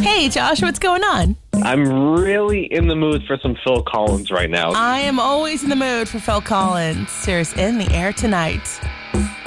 Hey, Josh, what's going on? I'm really in the mood for some Phil Collins right now. I am always in the mood for Phil Collins. Tears in the air tonight.